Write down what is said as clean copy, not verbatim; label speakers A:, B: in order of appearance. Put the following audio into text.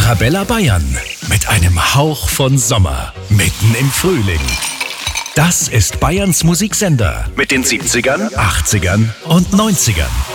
A: Arabella Bayern mit einem Hauch von Sommer mitten im Frühling. Das ist Bayerns Musiksender mit den 70ern, 80ern und 90ern.